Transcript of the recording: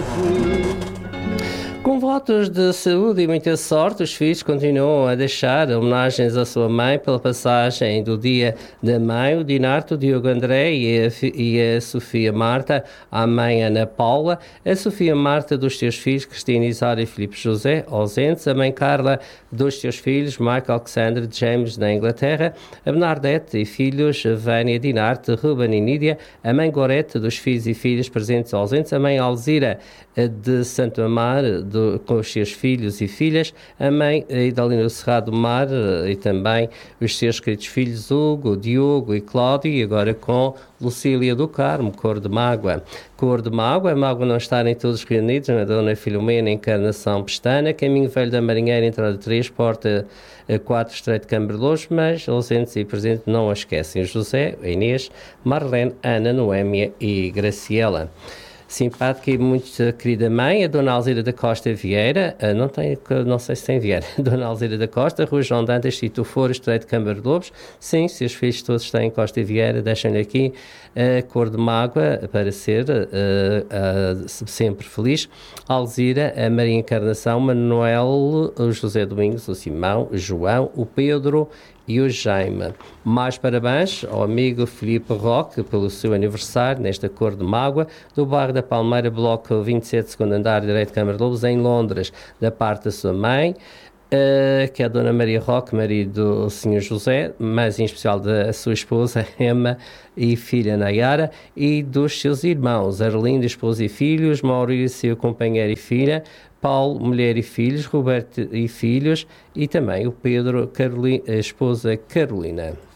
Com votos de saúde e muita sorte, os filhos continuam a deixar homenagens à sua mãe pela passagem do Dia da Mãe. O Dinarto, o Diogo André e a Sofia Marta, a mãe Ana Paula, a Sofia Marta dos seus filhos, Cristina Isária e Filipe José, ausentes, a mãe Carla dos seus filhos, Michael Alexander James, na Inglaterra, a Bernadette e filhos, Vânia Dinarte, Ruben e Nídia, a mãe Gorete dos filhos e filhas presentes ausentes, a mãe Alzira de Santo Amar, com os seus filhos e filhas, a mãe Idalina Cerrado Mar e também os seus queridos filhos Hugo, Diogo e Cláudio, e agora com Lucília do Carmo, Cor de Mágoa. Cor de Mágoa, a mágoa não estarem todos reunidos, na Dona Filomena, Encarnação Pestana, Caminho Velho da Marinheira, entrada 3, porta 4, Estreito de Camberlouros, mas ausentes e presentes não a esquecem: José, Inês, Marlene, Ana, Noémia e Graciela. Simpática e muito querida mãe, a Dona Alzira da Costa Vieira, não sei se tem Vieira, Dona Alzira da Costa, Rua João Dantas, Tito Foro, Estreito de Câmara de Lobos. Sim, se os filhos todos têm Costa Vieira, deixem-lhe aqui a Cor de Mágoa para ser sempre feliz. Alzira, a Maria Encarnação, Manuel, o José Domingos, o Simão, o João, o Pedro e o Jaime. Mais parabéns ao amigo Filipe Roque pelo seu aniversário nesta Cor de Mágoa, do bairro da Palmeira, bloco 27, segundo andar, direito de Câmara de Lobos, em Londres, da parte da sua mãe, que é a Dona Maria Roque, marido do Sr. José, mas em especial da sua esposa Emma e filha Nayara, e dos seus irmãos Arlindo, esposa e filhos, Maurício, companheiro e filha, Paulo, mulher e filhos, Roberto e filhos, e também o Pedro, a esposa Carolina.